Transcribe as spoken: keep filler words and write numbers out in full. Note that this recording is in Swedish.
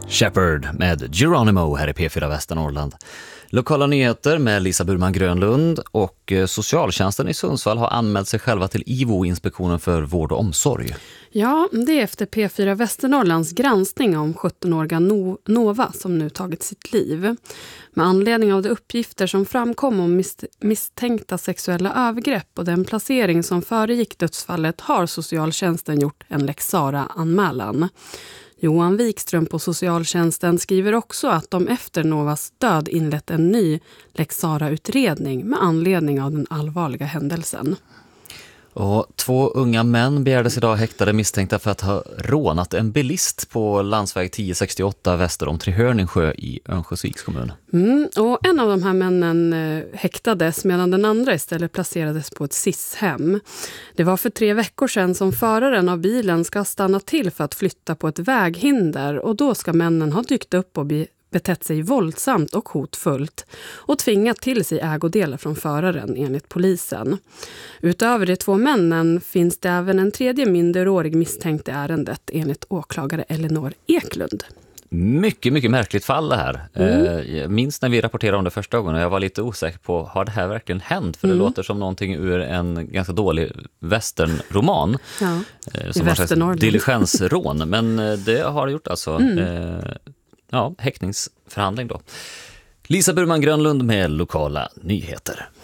Shepherd med Geronimo här i P fyra Västernorrland. Lokala nyheter med Lisa Burman Grönlund, och socialtjänsten i Sundsvall har anmält sig själva till I V O-inspektionen för vård och omsorg. Ja, det är efter P fyra Västernorrlands granskning om sjutton-åriga no- Nova som nu tagit sitt liv. Med anledning av de uppgifter som framkom om mis- misstänkta sexuella övergrepp och den placering som föregick dödsfallet har socialtjänsten gjort en Lex Sarah-anmälan. Johan Wikström på socialtjänsten skriver också att de efter Novas död inlett en ny Lex Sarah-utredning med anledning av den allvarliga händelsen. Och två unga män begärdes idag häktade misstänkta för att ha rånat en bilist på landsväg tio sextioåtta väster om Trehörningsjö i Örnsköldsviks kommun. Mm, och en av de här männen eh, häktades medan den andra istället placerades på ett S I S-hem. Det var för tre veckor sedan som föraren av bilen ska stanna till för att flytta på ett väghinder, och då ska männen ha dykt upp och be- betett sig våldsamt och hotfullt och tvingat till sig ägodelar från föraren enligt polisen. Utöver de två männen finns det även en tredje minderårig misstänkt i ärendet enligt åklagare Elinor Eklund. Mycket, mycket märkligt fall det här. Mm. Jag minns när vi rapporterade om det första gången och jag var lite osäker på, har det här verkligen hänt? För det Mm. låter som någonting ur en ganska dålig westernroman. Ja, som var en diligensrån. Men det har det gjort alltså. Mm. Eh, ja, häktningsförhandling då. Lisa Burman Grönlund med lokala nyheter.